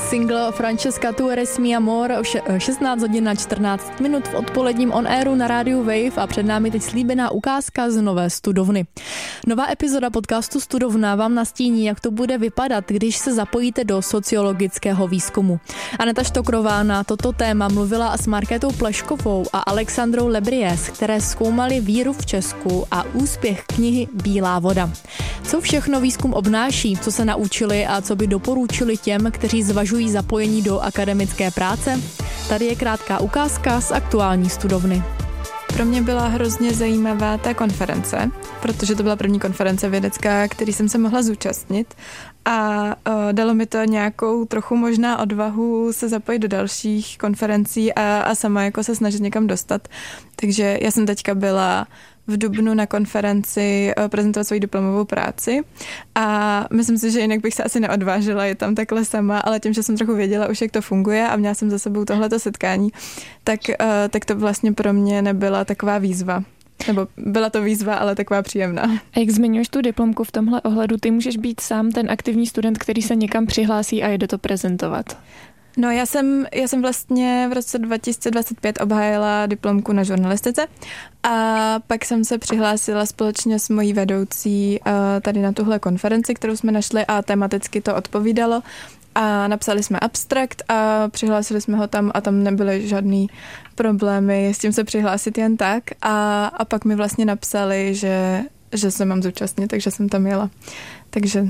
single Francesca tu eres mi amor, 16 hodin na 14 minut v odpoledním on airu na rádiu Wave a před námi teď slíbená ukázka z nové Studovny. Nová epizoda podcastu Studovna vám nastíní, jak to bude vypadat, když se zapojíte do sociologického výzkumu. Aneta Štokrová na toto téma mluvila s Markétou Pleškovou a Alexandrou Lebries, které zkoumali víru v Česku a úspěch knihy Bílá voda. Co všechno výzkum obnáší, co se naučili a co by doporučili těm, kteří zvažují zapojení do akademické práce? Tady je krátká ukázka z aktuální Studovny. Pro mě byla hrozně zajímavá ta konference, protože to byla první konference vědecká, který jsem se mohla zúčastnit a dalo mi to nějakou trochu možná odvahu se zapojit do dalších konferencí a sama jako se snažit někam dostat. Takže já jsem teďka byla v dubnu na konferenci prezentovat svoji diplomovou práci a myslím si, že jinak bych se asi neodvážila je tam takhle sama, ale tím, že jsem trochu věděla už, jak to funguje a měla jsem za sebou tohleto setkání, tak to vlastně pro mě nebyla taková výzva. Nebo byla to výzva, ale taková příjemná. A jak zmiňuješ tu diplomku v tomhle ohledu, ty můžeš být sám ten aktivní student, který se někam přihlásí a jde to prezentovat? No já jsem vlastně v roce 2025 obhájila diplomku na žurnalistice a pak jsem se přihlásila společně s mojí vedoucí tady na tuhle konferenci, kterou jsme našli a tematicky to odpovídalo a napsali jsme abstrakt a přihlásili jsme ho tam a tam nebyly žádný problémy s tím se přihlásit jen tak a pak mi vlastně napsali, že se mám zúčastnit, takže jsem tam jela. Takže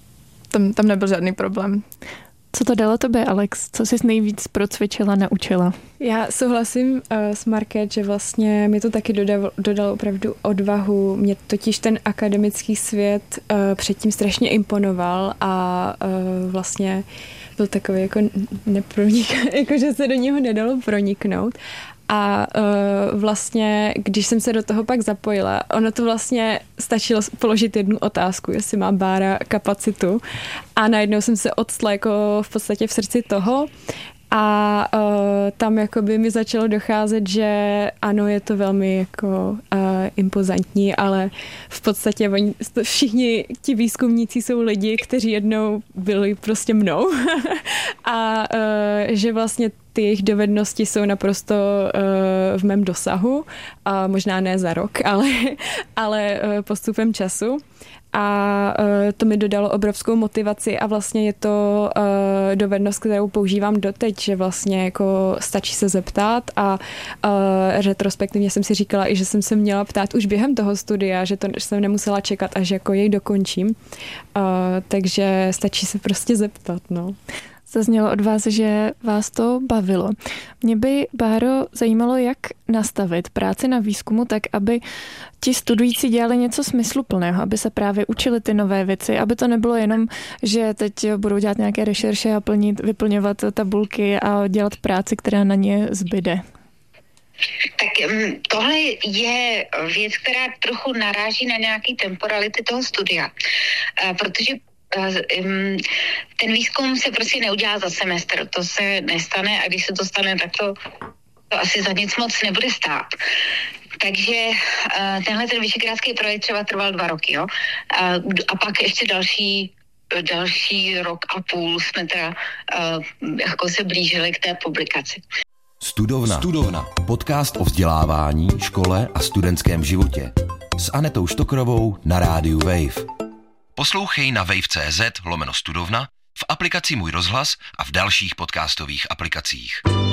tam nebyl žádný problém. Co to dalo tobě, Alex? Co jsi nejvíc procvičila, naučila? Já souhlasím s Market, že vlastně mi to taky dodalo opravdu odvahu. Mě totiž ten akademický svět předtím strašně imponoval a vlastně byl takový jako jako že se do něho nedalo proniknout. A vlastně, když jsem se do toho pak zapojila, ono to vlastně stačilo položit jednu otázku, jestli má Bára kapacitu. A najednou jsem se odstla jako v podstatě v srdci toho. A tam jakoby mi začalo docházet, že ano, je to velmi jako impozantní, ale v podstatě všichni ti výzkumníci jsou lidi, kteří jednou byli prostě mnou a že vlastně ty jejich dovednosti jsou naprosto v mém dosahu, a možná ne za rok, ale postupem času. A to mi dodalo obrovskou motivaci a vlastně je to dovednost, kterou používám doteď, že vlastně jako stačí se zeptat a retrospektivně jsem si říkala i, že jsem se měla ptát už během toho studia, že jsem nemusela čekat, až jako jej dokončím. Takže stačí se prostě zeptat, no. Zaznělo od vás, že vás to bavilo. Mě by, Báro, zajímalo, jak nastavit práci na výzkumu tak, aby ti studující dělali něco smysluplného, aby se právě učili ty nové věci, aby to nebylo jenom, že teď budou dělat nějaké rešerše a vyplňovat tabulky a dělat práci, která na ně zbyde. Tak tohle je věc, která trochu naráží na nějaký temporality toho studia, protože ten výzkum se prostě neudělá za semestr, to se nestane a když se to stane, tak to asi za nic moc nebude stát. Takže tenhle ten vyšegrádský projekt třeba trval 2 roky, jo? A pak ještě další rok a půl jsme teda jako se blížili k té publikaci. Studovna. Podcast o vzdělávání, škole a studentském životě. S Anetou Štokrovou na rádiu Wave. Poslouchej na wave.cz/studovna, v aplikaci Můj rozhlas a v dalších podcastových aplikacích.